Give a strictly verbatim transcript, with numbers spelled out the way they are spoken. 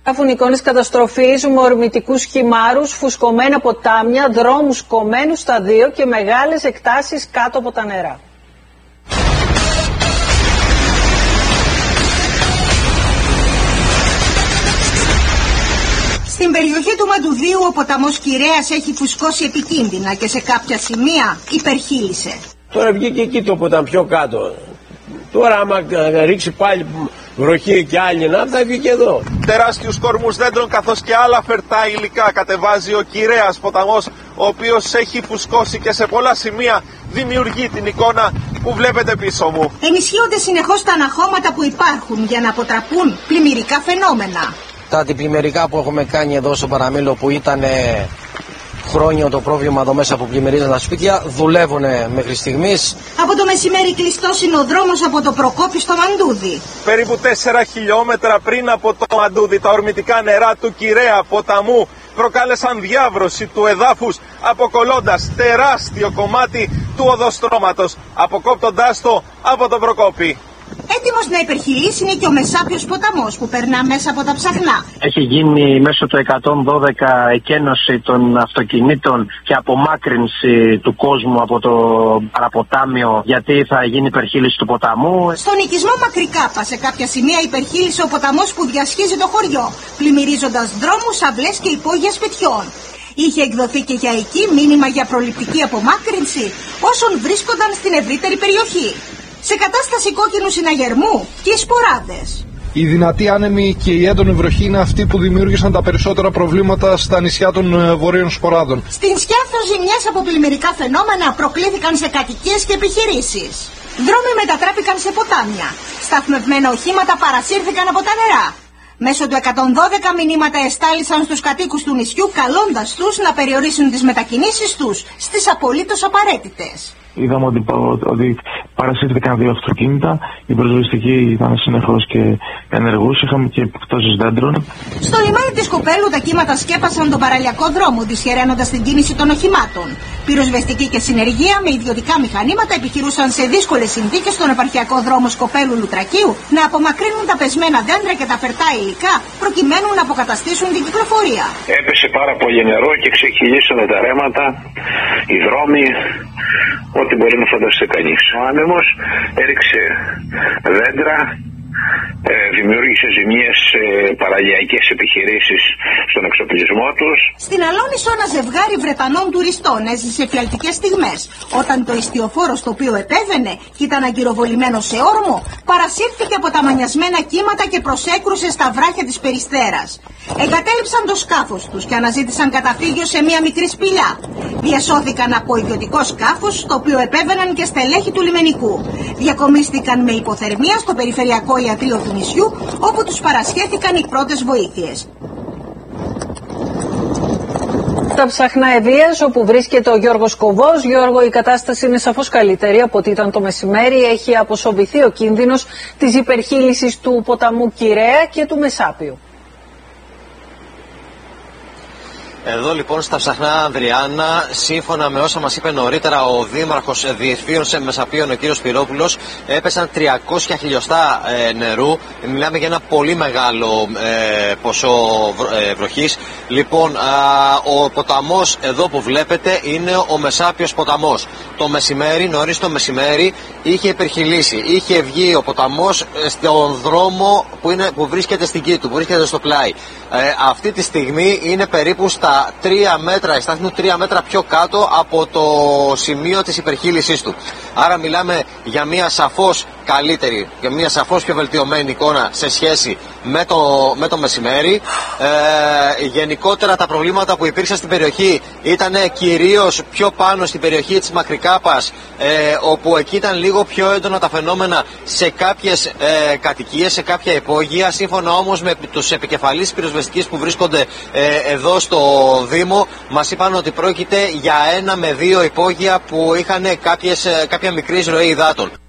Γράφουν εικόνες καταστροφής με ορμητικούς χυμάρους, φουσκωμένα ποτάμια, δρόμους κομμένους στα δύο και μεγάλες εκτάσεις κάτω από τα νερά. Στην περιοχή του Μαντουδίου ο ποταμός Κυρέας έχει φουσκώσει επικίνδυνα και σε κάποια σημεία υπερχείλησε. Τώρα βγήκε εκεί το ποτάμι πιο κάτω. Τώρα άμα ρίξει πάλι βροχή και άλλη να θα βγει και εδώ. Τεράστιους κορμούς δέντρων καθώς και άλλα φερτά υλικά κατεβάζει ο Κυρέας ποταμός, ο οποίος έχει φουσκώσει και σε πολλά σημεία δημιουργεί την εικόνα που βλέπετε πίσω μου. Ενισχύονται συνεχώς τα αναχώματα που υπάρχουν για να αποτραπούν πλημμυρικά φαινόμενα. Τα αντιπλημμυρικά που έχουμε κάνει εδώ στο Παραμύλλο, που ήταν χρόνιο το πρόβλημα εδώ μέσα που πλημμυρίζαν τα σπίτια, δουλεύουν μέχρι στιγμής. Από το μεσημέρι κλειστός είναι ο δρόμος από το Προκόπη στο Μαντούδι. Περίπου τέσσερα χιλιόμετρα πριν από το Μαντούδι, τα ορμητικά νερά του Κυρέα ποταμού προκάλεσαν διάβρωση του εδάφους, αποκολλώντας τεράστιο κομμάτι του οδοστρώματος, αποκόπτοντάς το από τον Προκόπη. Έτοιμος να υπερχειλήσει είναι και ο Μεσάπιος ποταμός που περνά μέσα από τα Ψαχνά. Έχει γίνει μέσω του εκατόν δώδεκα εκένωση των αυτοκινήτων και απομάκρυνση του κόσμου από το παραποτάμιο, γιατί θα γίνει υπερχείληση του ποταμού. Στον οικισμό Μακρικάπα σε κάποια σημεία υπερχείλησε ο ποταμός που διασχίζει το χωριό, πλημμυρίζοντας δρόμους, αυλές και υπόγεια σπιτιών. Είχε εκδοθεί και για εκεί μήνυμα για προληπτική απομάκρυνση όσων βρίσκονταν στην ευρύτερη περιοχή. Σε κατάσταση κόκκινου συναγερμού και οι σποράδες. Οι δυνατοί άνεμοι και η έντονη βροχή είναι αυτοί που δημιούργησαν τα περισσότερα προβλήματα στα νησιά των βορείων σποράδων. Στην Σκιάθο ζημιές από πλημμυρικά φαινόμενα προκλήθηκαν σε κατοικίες και επιχειρήσεις. Δρόμοι μετατράπηκαν σε ποτάμια. Σταθμευμένα οχήματα παρασύρθηκαν από τα νερά. Μέσω του εκατόν δώδεκα μηνύματα εστάλησαν στους κατοίκους του νησιού, καλώντας τους να περιορίσουν τις μετακινήσεις τους στις απολύτως απαραίτητες. Είδαμε ότι, ότι παρασύρθηκαν δύο αυτοκίνητα, η προσβεστική ήταν συνεχώς και ενεργούς, είχαμε και επιπτώσεις δέντρων. Στο λιμάνι της Κοπέλου τα κύματα σκέπασαν τον παραλιακό δρόμο, δυσχεραίνοντας την κίνηση των οχημάτων. Πυροσβεστική και συνεργεία με ιδιωτικά μηχανήματα επιχειρούσαν σε δύσκολες συνθήκες στον επαρχιακό δρόμο Σκοπέλου Λουτρακίου να απομακρύνουν τα πεσμένα δέντρα και τα φερτά υλικά προκειμένου να αποκαταστήσουν την κυκλοφορία. Έπεσε πάρα πολύ νερό και ξεκυλήσανε τα ρέματα, οι δρόμοι, ό,τι μπορεί να φανταστεί κανείς. Ο άνεμος έριξε δέντρα, ε, δημιούργησε ζημιές σε παραλιακές επιχειρήσεις στον εξοπλισμό τους. Στην Αλόνισο ένα ζευγάρι Βρετανών τουριστών έζησε φιαλτικές στιγμές, όταν το ιστιοφόρο στο οποίο επέβαινε και ήταν αγκυροβολημένο σε όρμο, παρασύρθηκε από τα μανιασμένα κύματα και προσέκρουσε στα βράχια της Περιστέρας. Εγκατέλειψαν το σκάφος τους και αναζήτησαν καταφύγιο σε μια μικρή σπηλιά. Διασώθηκαν από ιδιωτικό σκάφος, στο οποίο επέβαιναν και στελέχη του λιμενικού. Διακομίστηκαν με υποθερμία στο περιφερειακό ιατρείο του νησιού, όπου τους παρασχέθηκαν οι πρώτες βοήθειες. Τα Ψαχνά Ευβοίας, όπου βρίσκεται ο Γιώργος Κοβός. Γιώργο, η κατάσταση είναι σαφώς καλύτερη από ό,τι ήταν το μεσημέρι. Έχει αποσοβηθεί ο κίνδυνος της υπερχείλησης του ποταμού Κυρέα και του Μεσάπιου. Εδώ λοιπόν στα Ψαχνά, Ανδριάννα, σύμφωνα με όσα μας είπε νωρίτερα ο Δήμαρχος Διευθύνων Μεσαπίων, ο κύριος Σπυρόπουλος, έπεσαν τριακόσια χιλιοστά ε, νερού. Μιλάμε για ένα πολύ μεγάλο ε, ποσό ε, βροχής. Λοιπόν, α, ο ποταμός εδώ που βλέπετε είναι ο Μεσάπιος ποταμός. Το μεσημέρι, νωρίς το μεσημέρι, είχε υπερχειλήσει. Είχε βγει ο ποταμός στον δρόμο που, είναι, που βρίσκεται στην Κήτου, που βρίσκεται στο πλάι. Ε, αυτή τη στιγμή είναι περίπου στα τρία μέτρα, η στάθμη του τρία μέτρα πιο κάτω από το σημείο της υπερχείλησής του. Άρα μιλάμε για μια σαφώς καλύτερη, για μια σαφώς πιο βελτιωμένη εικόνα σε σχέση με το, με το μεσημέρι. Ε, γενικότερα τα προβλήματα που υπήρξαν στην περιοχή ήταν κυρίως πιο πάνω στην περιοχή της Μακρικάπας, ε, όπου εκεί ήταν λίγο πιο έντονα τα φαινόμενα σε κάποιες ε, κατοικίες, σε κάποια υπόγεια. Σύμφωνα όμως με τους επικεφαλείς πυροσβεστικής που βρίσκονται ε, εδώ στο Δήμο, μας είπαν ότι πρόκειται για ένα με δύο υπόγεια που είχαν κάποιες, κάποια μικρή ροή υδάτων.